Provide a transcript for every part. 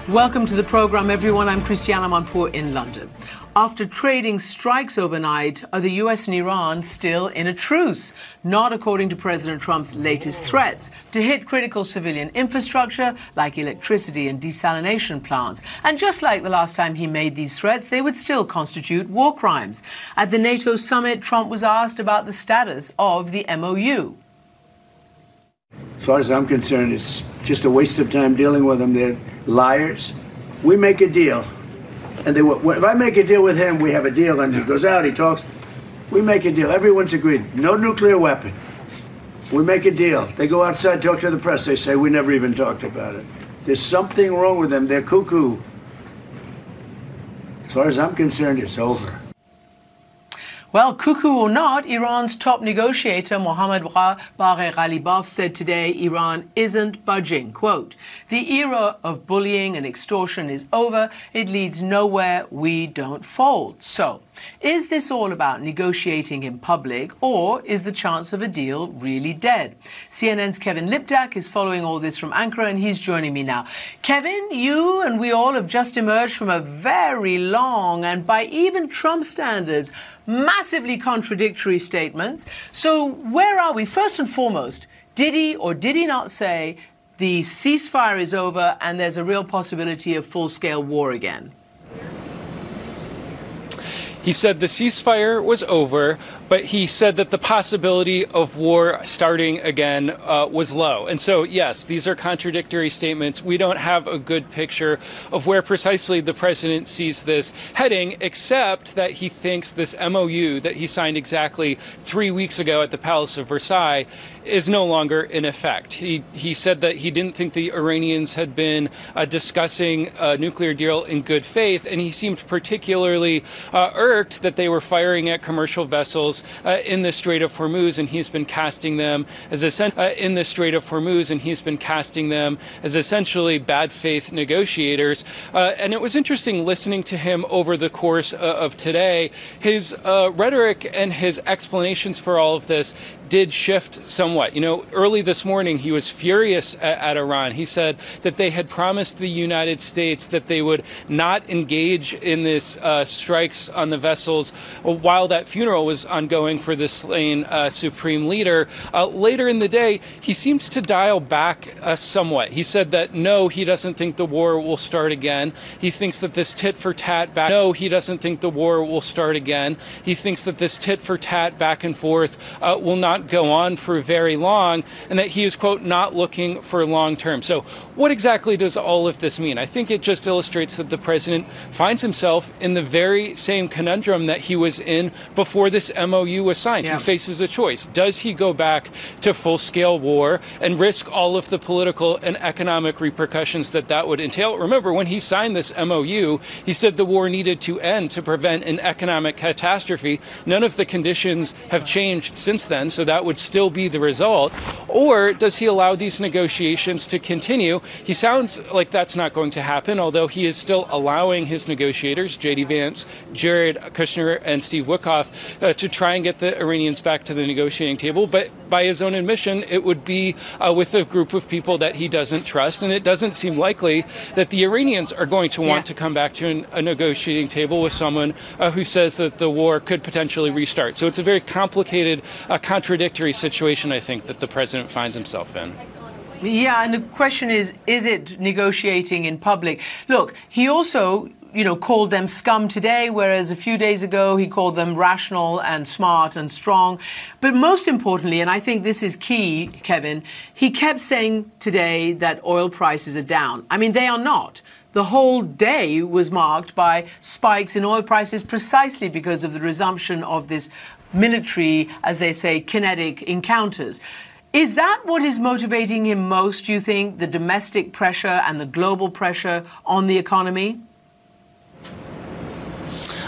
Welcome to the program, everyone. I'm Christiana Manpour in London. After trading strikes overnight, are the US and Iran still in a truce? Not according to President Trump's latest threats to hit critical civilian infrastructure like electricity and desalination plants. And just like the last time he made these threats, they would still constitute war crimes. At the NATO summit, Trump was asked about the status of the MOU. As far as I'm concerned, it's just a waste of time dealing with them. They're liars. We make a deal. And if I make a deal with him, we have a deal, and he goes out, he talks. We make a deal. Everyone's agreed. No nuclear weapon. We make a deal. They go outside, talk to the press. They say, we never even talked about it. There's something wrong with them. They're cuckoo. As far as I'm concerned, it's over. Well, cuckoo or not, Iran's top negotiator, Mohammad Bagher Ghalibaf, said today Iran isn't budging. Quote, the era of bullying and extortion is over. It leads nowhere. We don't fold. So, is this all about negotiating in public, or is the chance of a deal really dead? CNN's Kevin Liptak is following all this from Ankara, and he's joining me now. Kevin, you and we all have just emerged from a very long, and by even Trump standards, massively contradictory statements. So where are we? First and foremost, did he or did he not say the ceasefire is over and there's a real possibility of full-scale war again? He said the ceasefire was over, but he said that the possibility of war starting again was low. And so, yes, these are contradictory statements. We don't have a good picture of where precisely the president sees this heading, except that he thinks this MOU that he signed exactly 3 weeks ago at the Palace of Versailles is no longer in effect. He said that he didn't think the Iranians had been discussing a nuclear deal in good faith, and he seemed particularly irked that they were firing at commercial vessels in the Strait of Hormuz, and he's been casting them as essentially bad faith negotiators. And it was interesting listening to him over the course of today. His rhetoric and his explanations for all of this did shift somewhat. You know, early this morning, he was furious at Iran. He said that they had promised the United States that they would not engage in this strikes on the vessels while that funeral was ongoing for the slain supreme leader. Later in the day, he seemed to dial back somewhat. He said that, no, he doesn't think the war will start again. He thinks that this tit-for-tat back... No, he doesn't think the war will start again. He thinks that this tit-for-tat back and forth will not go on for very long, and that he is, quote, not looking for long term. So what exactly does all of this mean? I think it just illustrates that the president finds himself in the very same conundrum that he was in before this MOU was signed. Yeah. He faces a choice. Does he go back to full-scale war and risk all of the political and economic repercussions that would entail? Remember, when he signed this MOU, he said the war needed to end to prevent an economic catastrophe. None of the conditions have changed since then, so that would still be the result. Or does he allow these negotiations to continue? He sounds like that's not going to happen, although he is still allowing his negotiators, J.D. Vance, Jared Kushner, and Steve Witkoff, to try and get the Iranians back to the negotiating table. But by his own admission, it would be with a group of people that he doesn't trust, and it doesn't seem likely that the Iranians are going to want to come back to a negotiating table with someone who says that the war could potentially restart. So it's a very complicated, contradictory situation, I think, that the president finds himself in. Yeah, and the question is it negotiating in public? Look, he also, called them scum today, whereas a few days ago he called them rational and smart and strong. But most importantly, and I think this is key, Kevin, he kept saying today that oil prices are down. I mean, they are not. The whole day was marked by spikes in oil prices precisely because of the resumption of this military, as they say, kinetic encounters. Is that what is motivating him most, do you think, the domestic pressure and the global pressure on the economy?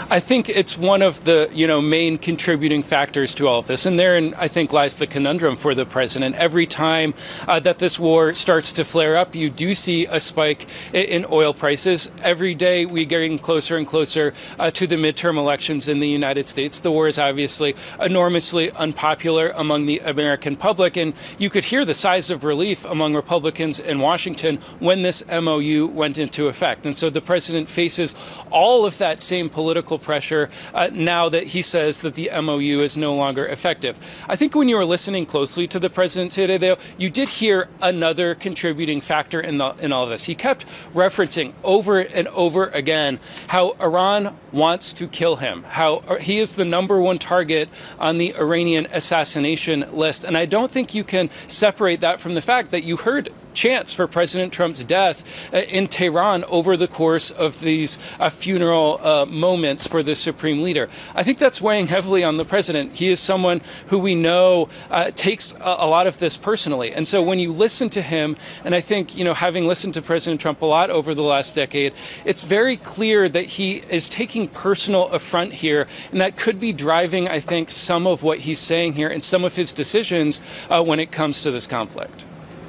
I think it's one of the, main contributing factors to all of this. And therein, I think, lies the conundrum for the president. Every time that this war starts to flare up, you do see a spike in oil prices. Every day we're getting closer and closer to the midterm elections in the United States. The war is obviously enormously unpopular among the American public. And you could hear the sighs of relief among Republicans in Washington when this MOU went into effect. And so the president faces all of that same political pressure now that he says that the MOU is no longer effective. I think when you were listening closely to the president today, though, you did hear another contributing factor in all of this. He kept referencing over and over again how Iran wants to kill him, how he is the #1 target on the Iranian assassination list. And I don't think you can separate that from the fact that you heard chants for President Trump's death in Tehran over the course of these funeral moments for the supreme leader. I think that's weighing heavily on the president. He is someone who we know takes a lot of this personally. And so when you listen to him, and I think, having listened to President Trump a lot over the last decade, it's very clear that he is taking personal affront here, and that could be driving, I think, some of what he's saying here and some of his decisions when it comes to this conflict.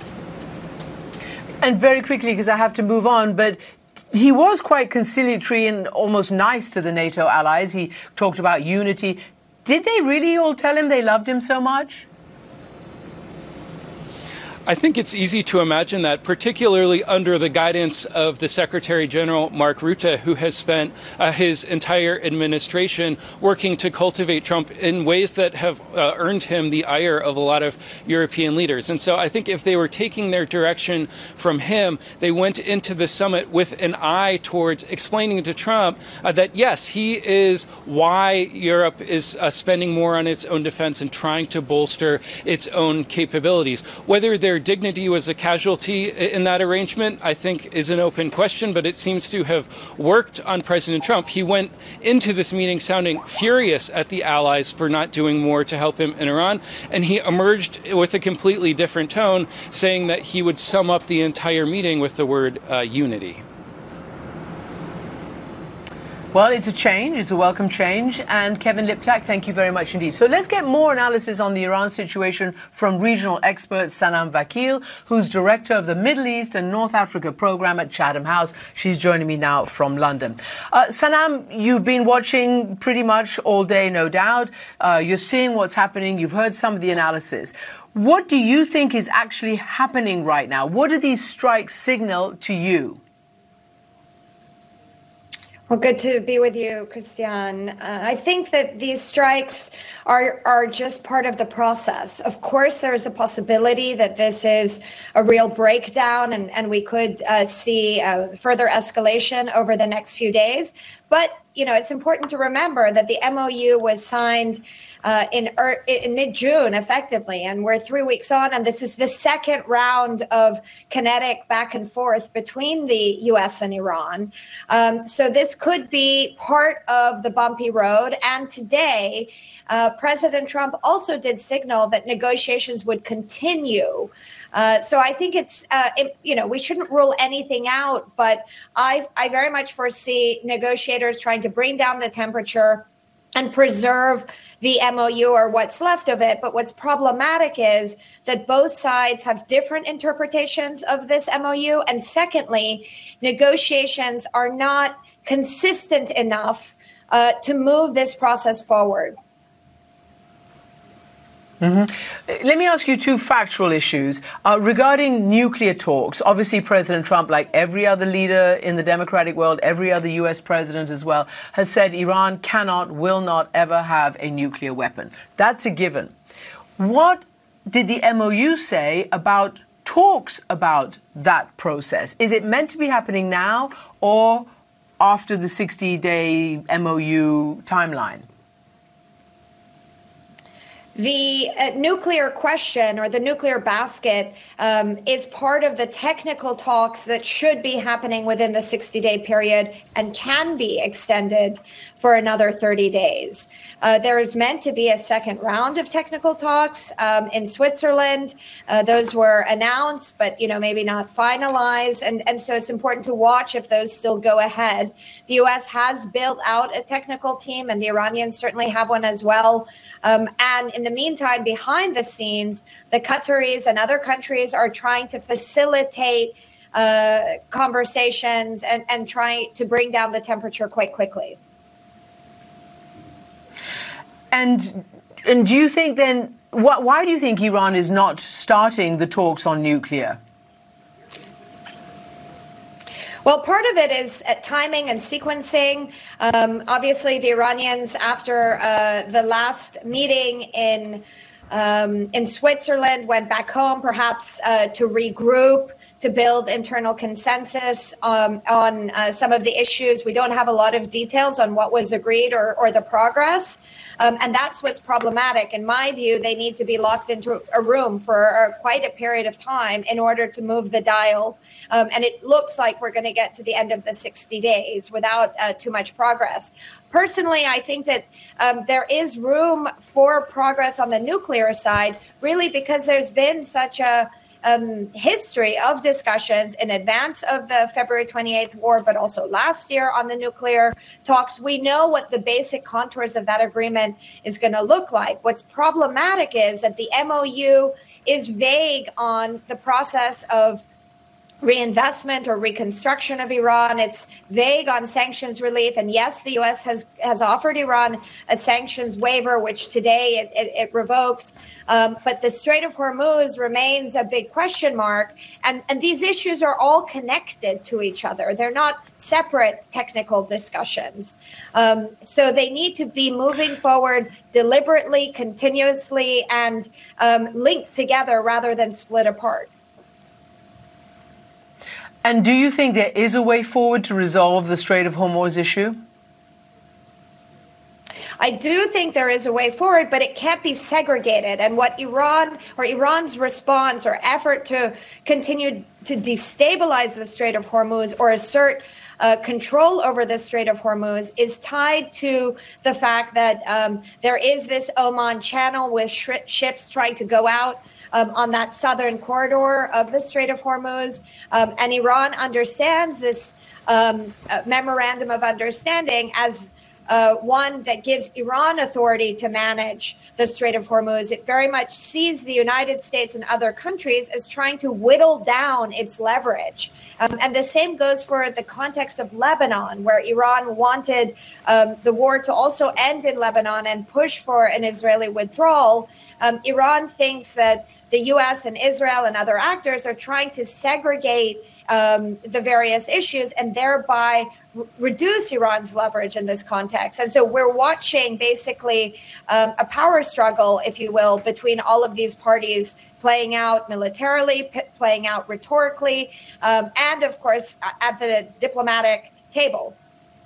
And very quickly, because I have to move on, but he was quite conciliatory and almost nice to the NATO allies. He talked about unity. Did they really all tell him they loved him so much? I think it's easy to imagine that, particularly under the guidance of the Secretary General, Mark Rutte, who has spent his entire administration working to cultivate Trump in ways that have earned him the ire of a lot of European leaders. And so I think if they were taking their direction from him, they went into the summit with an eye towards explaining to Trump that, yes, he is why Europe is spending more on its own defense and trying to bolster its own capabilities. Whether their dignity was a casualty in that arrangement, I think, is an open question, but it seems to have worked on President Trump. He went into this meeting sounding furious at the allies for not doing more to help him in Iran, and he emerged with a completely different tone, saying that he would sum up the entire meeting with the word unity. Well, it's a change. It's a welcome change. And Kevin Liptak, thank you very much indeed. So let's get more analysis on the Iran situation from regional expert Sanam Vakil, who's director of the Middle East and North Africa program at Chatham House. She's joining me now from London. Sanam, you've been watching pretty much all day, no doubt. You're seeing what's happening. You've heard some of the analysis. What do you think is actually happening right now? What do these strikes signal to you? Well, good to be with you, Christiane. I think that these strikes are just part of the process. Of course, there is a possibility that this is a real breakdown and we could see further escalation over the next few days. But, it's important to remember that the MOU was signed in mid-June, effectively, and we're 3 weeks on, and this is the second round of kinetic back and forth between the U.S. and Iran. So this could be part of the bumpy road. And today, President Trump also did signal that negotiations would continue. So I think it's, we shouldn't rule anything out, but I very much foresee negotiators trying to bring down the temperature and preserve the MOU or what's left of it. But what's problematic is that both sides have different interpretations of this MOU. And secondly, negotiations are not consistent enough to move this process forward. Mm-hmm. Let me ask you two factual issues regarding nuclear talks. Obviously, President Trump, like every other leader in the democratic world, every other U.S. president as well, has said Iran cannot, will not ever have a nuclear weapon. That's a given. What did the MOU say about talks about that process? Is it meant to be happening now or after the 60-day MOU timeline? The nuclear question or the nuclear basket is part of the technical talks that should be happening within the 60-day period and can be extended for another 30 days. There is meant to be a second round of technical talks in Switzerland. Those were announced, but maybe not finalized. And so it's important to watch if those still go ahead. The U.S. has built out a technical team, and the Iranians certainly have one as well. And in the meantime, behind the scenes, the Qataris and other countries are trying to facilitate conversations and trying to bring down the temperature quite quickly. And do you think then, why do you think Iran is not starting the talks on nuclear? Well, part of it is timing and sequencing. Obviously, the Iranians, after the last meeting in Switzerland, went back home, perhaps to regroup, to build internal consensus on some of the issues. We don't have a lot of details on what was agreed or the progress. And that's what's problematic. In my view, they need to be locked into a room for quite a period of time in order to move the dial. And it looks like we're going to get to the end of the 60 days without too much progress. Personally, I think that there is room for progress on the nuclear side, really because there's been such a history of discussions in advance of the February 28th war, but also last year on the nuclear talks. We know what the basic contours of that agreement is going to look like. What's problematic is that the MOU is vague on the process of reinvestment or reconstruction of Iran. It's vague on sanctions relief. And yes, the U.S. has offered Iran a sanctions waiver, which today it revoked. But the Strait of Hormuz remains a big question mark. And these issues are all connected to each other. They're not separate technical discussions. So they need to be moving forward deliberately, continuously, and linked together rather than split apart. And do you think there is a way forward to resolve the Strait of Hormuz issue? I do think there is a way forward, but it can't be segregated. And what Iran's response or effort to continue to destabilize the Strait of Hormuz or assert control over the Strait of Hormuz is tied to the fact that there is this Oman Channel with ships trying to go out on that southern corridor of the Strait of Hormuz. And Iran understands this memorandum of understanding as one that gives Iran authority to manage the Strait of Hormuz. It very much sees the United States and other countries as trying to whittle down its leverage. And the same goes for the context of Lebanon, where Iran wanted the war to also end in Lebanon and push for an Israeli withdrawal. Iran thinks that the U.S. and Israel and other actors are trying to segregate the various issues and thereby reduce Iran's leverage in this context. And so we're watching basically a power struggle, if you will, between all of these parties playing out militarily, playing out rhetorically, and of course at the diplomatic table.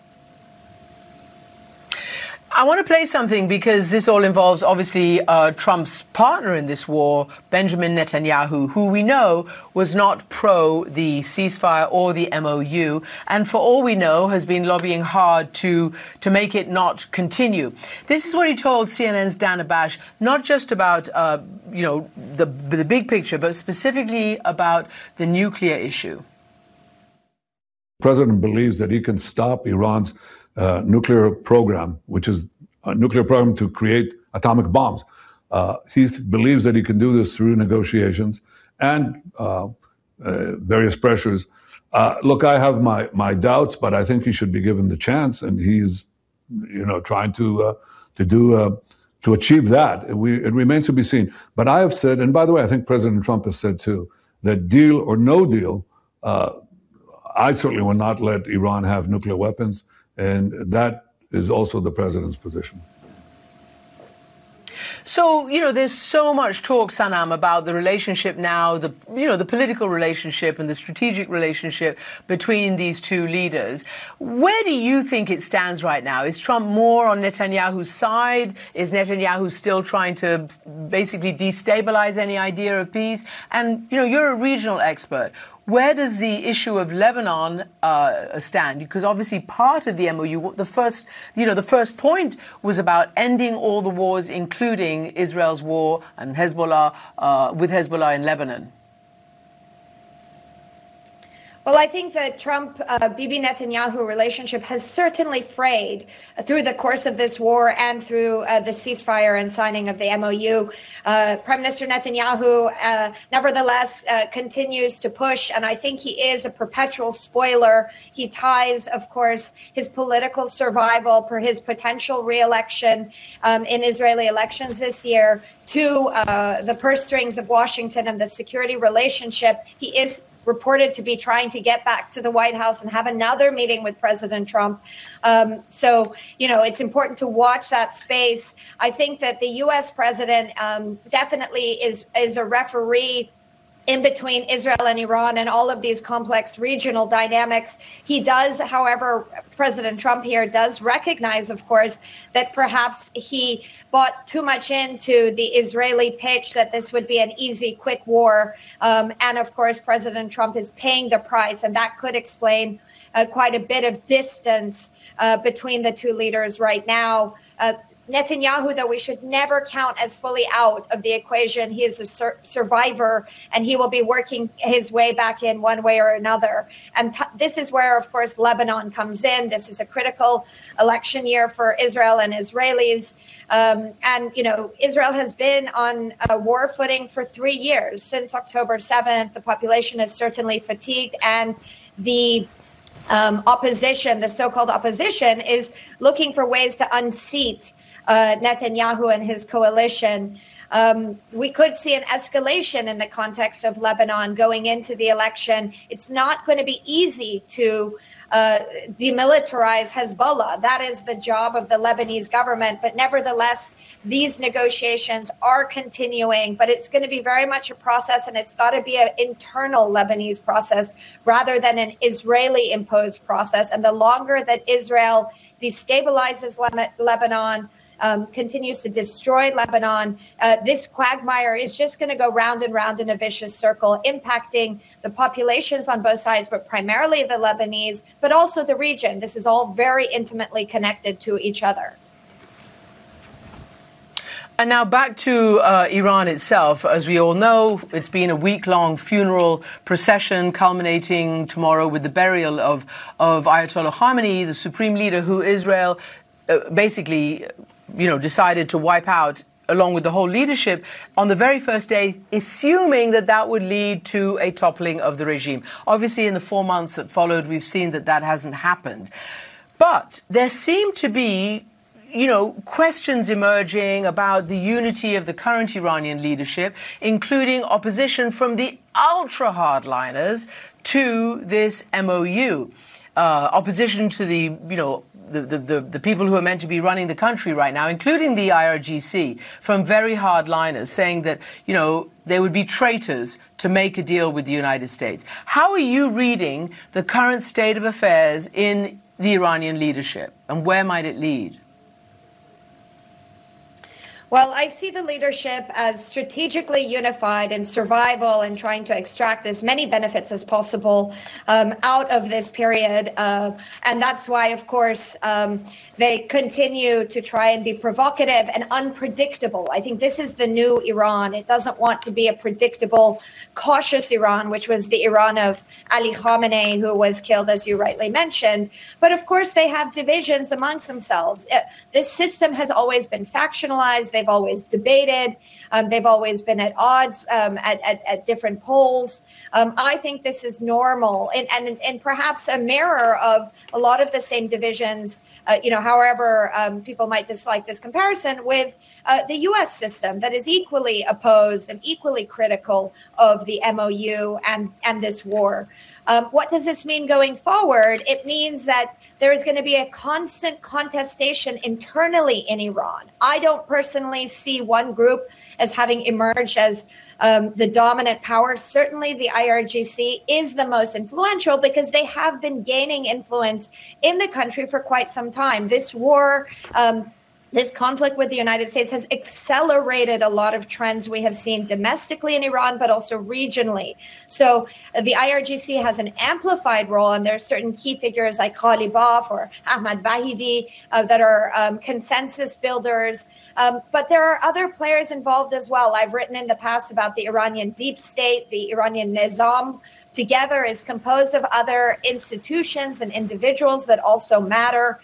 I want to play something because this all involves, obviously, Trump's partner in this war, Benjamin Netanyahu, who we know was not pro the ceasefire or the MOU, and for all we know has been lobbying hard to make it not continue. This is what he told CNN's Dan Abash, not just about, the big picture, but specifically about the nuclear issue. The president believes that he can stop Iran's nuclear program, which is a nuclear program to create atomic bombs. He believes that he can do this through negotiations and various pressures. Look, I have my doubts, but I think he should be given the chance, and he's, trying to achieve that. It remains to be seen. But I have said, and by the way, I think President Trump has said too, that deal or no deal, I certainly will not let Iran have nuclear weapons. And that is also the president's position. So, there's so much talk, Sanam, about the relationship now, the political relationship and the strategic relationship between these two leaders. Where do you think it stands right now? Is Trump more on Netanyahu's side? Is Netanyahu still trying to basically destabilize any idea of peace? And, you're a regional expert. Where does the issue of Lebanon stand? Because obviously part of the MOU, the first point was about ending all the wars, including Israel's war and Hezbollah, with Hezbollah in Lebanon. Well, I think the Trump-Bibi Netanyahu relationship has certainly frayed through the course of this war and through the ceasefire and signing of the MOU. Prime Minister Netanyahu, nevertheless, continues to push, and I think he is a perpetual spoiler. He ties, of course, his political survival for his potential re-election in Israeli elections this year to the purse strings of Washington and the security relationship. He is reported to be trying to get back to the White House and have another meeting with President Trump. So, it's important to watch that space. I think that the U.S. president definitely is a referee in between Israel and Iran and all of these complex regional dynamics. He does, however, President Trump here does recognize, of course, that perhaps he bought too much into the Israeli pitch that this would be an easy, quick war. And of course, President Trump is paying the price, and that could explain quite a bit of distance between the two leaders right now. Netanyahu, though, we should never count as fully out of the equation. He is a survivor, and he will be working his way back in one way or another. And this is where, of course, Lebanon comes in. This is a critical election year for Israel and Israelis. And, Israel has been on a war footing for 3 years. Since October 7th, the population is certainly fatigued, and the opposition, the so-called opposition, is looking for ways to unseat Netanyahu and his coalition. We could see an escalation in the context of Lebanon going into the election. It's not going to be easy to demilitarize Hezbollah. That is the job of the Lebanese government. But nevertheless, these negotiations are continuing, but it's going to be very much a process, and it's got to be an internal Lebanese process rather than an Israeli imposed process. And the longer that Israel destabilizes Lebanon, continues to destroy Lebanon, this quagmire is just going to go round and round in a vicious circle, impacting the populations on both sides, but primarily the Lebanese, but also the region. This is all very intimately connected to each other. And now back to Iran itself. As we all know, it's been a week-long funeral procession culminating tomorrow with the burial of Ayatollah Khamenei, the supreme leader who Israel basically decided to wipe out along with the whole leadership on the very first day, assuming that would lead to a toppling of the regime. Obviously, in the 4 months that followed, we've seen that hasn't happened. But there seem to be, questions emerging about the unity of the current Iranian leadership, including opposition from the ultra-hardliners to this MOU. Opposition to the people who are meant to be running the country right now, including the IRGC, from very hardliners, saying that, they would be traitors to make a deal with the United States. How are you reading the current state of affairs in the Iranian leadership, and where might it lead? Well, I see the leadership as strategically unified in survival and trying to extract as many benefits as possible out of this period. And that's why, of course, they continue to try and be provocative and unpredictable. I think this is the new Iran. It doesn't want to be a predictable, cautious Iran, which was the Iran of Ali Khamenei, who was killed, as you rightly mentioned. But of course, they have divisions amongst themselves. This system has always been factionalized. They've always debated. They've always been at odds at different poles. I think this is normal and perhaps a mirror of a lot of the same divisions, however people might dislike this comparison with the U.S. system that is equally opposed and equally critical of the MOU and this war. What does this mean going forward? It means that there is going to be a constant contestation internally in Iran. I don't personally see one group as having emerged as the dominant power. Certainly the IRGC is the most influential because they have been gaining influence in the country for quite some time. This war, this conflict with the United States has accelerated a lot of trends we have seen domestically in Iran, but also regionally. So the IRGC has an amplified role, and there are certain key figures like Ghalibaf or Ahmad Vahidi that are consensus builders. But there are other players involved as well. I've written in the past about the Iranian deep state, the Iranian Nizam. Together is composed of other institutions and individuals that also matter.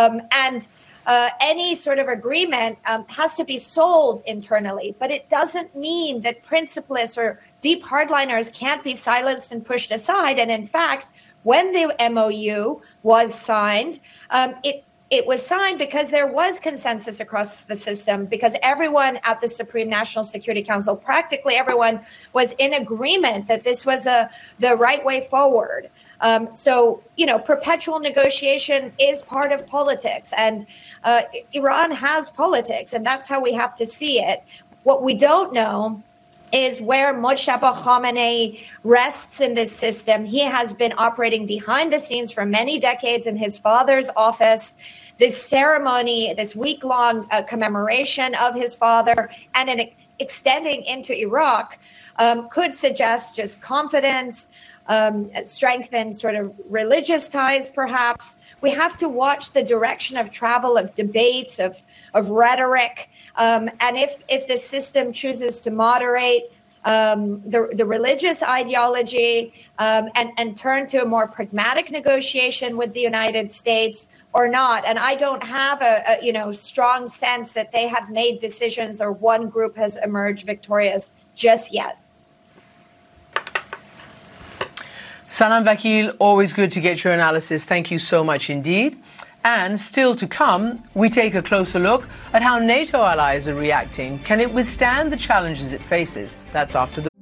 Any sort of agreement has to be sold internally, but it doesn't mean that principalists or deep hardliners can't be silenced and pushed aside. And in fact, when the MOU was signed, it was signed because there was consensus across the system, because everyone at the Supreme National Security Council, practically everyone, was in agreement that this was the right way forward. So, perpetual negotiation is part of politics, and Iran has politics, and that's how we have to see it. What we don't know is where Mojtaba Khamenei rests in this system. He has been operating behind the scenes for many decades in his father's office. This ceremony, this week-long commemoration of his father, and extending into Iraq, could suggest just confidence, strengthen sort of religious ties, perhaps. We have to watch the direction of travel, of debates, of rhetoric. And if the system chooses to moderate the religious ideology and turn to a more pragmatic negotiation with the United States or not. And I don't have a strong sense that they have made decisions or one group has emerged victorious just yet. Sanam Vakil, always good to get your analysis. Thank you so much indeed. And still to come, we take a closer look at how NATO allies are reacting. Can it withstand the challenges it faces? That's after the